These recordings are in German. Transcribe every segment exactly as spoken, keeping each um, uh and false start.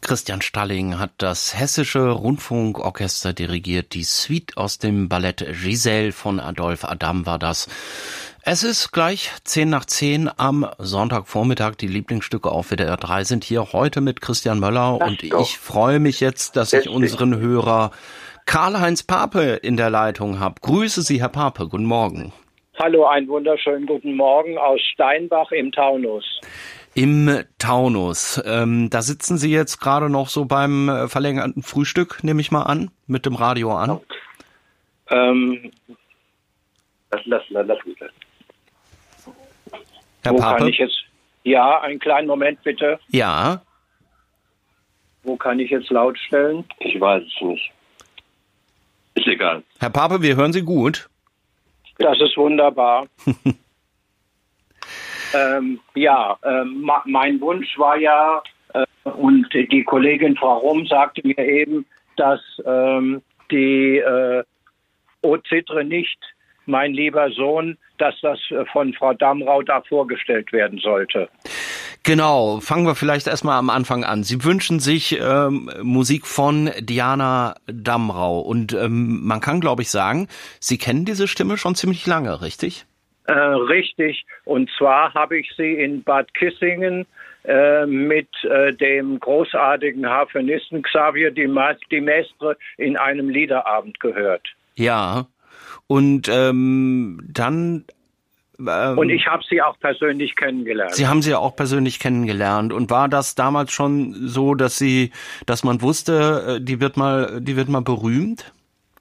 Christian Stalling hat das Hessische Rundfunkorchester dirigiert. Die Suite aus dem Ballett Giselle von Adolphe Adam war das. Es ist gleich zehn nach zehn am Sonntagvormittag. Die Lieblingsstücke auf W D R drei sind hier heute mit Christian Möller. Ach, und doch. Ich freue mich jetzt, dass ich unseren Hörer Karl-Heinz Pape in der Leitung habe. Grüße Sie, Herr Pape. Guten Morgen. Hallo, einen wunderschönen guten Morgen aus Steinbach im Taunus. Im Taunus. Ähm, da sitzen Sie jetzt gerade noch so beim äh, verlängerten Frühstück, nehme ich mal an, mit dem Radio an. Ähm, Lass, lass, lass, lass, lass. Herr wo Pape? kann ich jetzt? Ja, einen kleinen Moment bitte. Ja, Wo kann ich jetzt laut stellen? Ich weiß es nicht. Ist egal. Herr Pape, wir hören Sie gut. Das ist wunderbar. ähm, ja, ähm, ma- mein Wunsch war ja, äh, und die Kollegin Frau Rum sagte mir eben, dass ähm, die äh, O Zitre nicht, mein lieber Sohn, dass das äh, von Frau Damrau da vorgestellt werden sollte. Genau, fangen wir vielleicht erstmal am Anfang an. Sie wünschen sich ähm, Musik von Diana Damrau und ähm, man kann, glaube ich, sagen, Sie kennen diese Stimme schon ziemlich lange, richtig? Äh, richtig. Und zwar habe ich sie in Bad Kissingen äh, mit äh, dem großartigen Harfenisten Xavier Di Ma- Di Mestre in einem Liederabend gehört. Ja, und ähm, dann... Ähm, Und ich habe sie auch persönlich kennengelernt. Sie haben sie ja auch persönlich kennengelernt. Und war das damals schon so, dass Sie, dass man wusste, äh, die wird mal, die wird mal berühmt?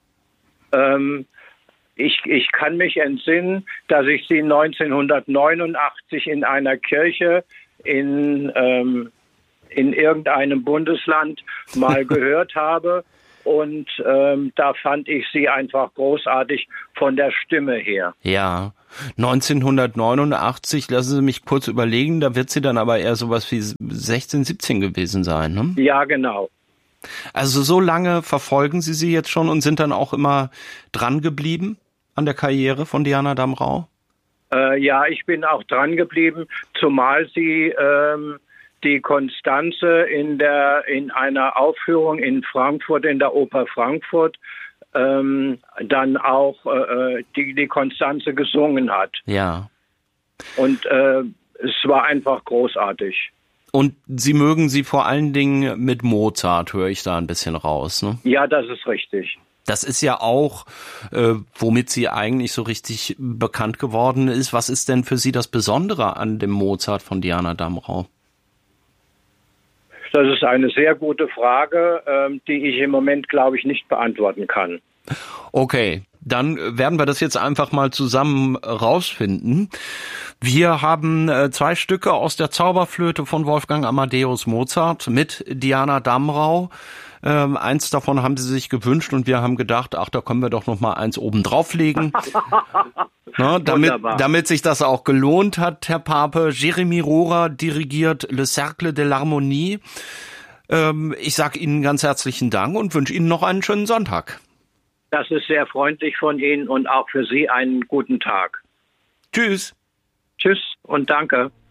Ähm, ich, ich kann mich entsinnen, dass ich sie neunzehnhundertneunundachtzig in einer Kirche in, ähm, in irgendeinem Bundesland mal gehört habe. Und ähm, da fand ich sie einfach großartig von der Stimme her. Ja, neunzehnhundertneunundachtzig, lassen Sie mich kurz überlegen, da wird sie dann aber eher sowas wie sechzehn, siebzehn gewesen sein, ne? Ja, genau. Also so lange verfolgen Sie sie jetzt schon und sind dann auch immer dran geblieben an der Karriere von Diana Damrau? Äh, ja, ich bin auch dran geblieben, zumal sie ähm, die Konstanze in der in einer Aufführung in Frankfurt, in der Oper Frankfurt, ähm, dann auch äh, die, die Konstanze gesungen hat. Ja. Und äh, es war einfach großartig. Und Sie mögen sie vor allen Dingen mit Mozart, höre ich da ein bisschen raus, ne? Ja, das ist richtig. Das ist ja auch, äh, womit sie eigentlich so richtig bekannt geworden ist. Was ist denn für Sie das Besondere an dem Mozart von Diana Damrau? Das ist eine sehr gute Frage, ähm, die ich im Moment, glaube ich, nicht beantworten kann. Okay, dann werden wir das jetzt einfach mal zusammen rausfinden. Wir haben äh, zwei Stücke aus der Zauberflöte von Wolfgang Amadeus Mozart mit Diana Damrau. Ähm, eins davon haben sie sich gewünscht und wir haben gedacht, ach, da können wir doch noch mal eins oben drauflegen. Na, damit, damit sich das auch gelohnt hat, Herr Pape. Jeremy Rohrer dirigiert Le Cercle de l'Harmonie. Ähm, ich sage Ihnen ganz herzlichen Dank und wünsche Ihnen noch einen schönen Sonntag. Das ist sehr freundlich von Ihnen und auch für Sie einen guten Tag. Tschüss. Tschüss und danke.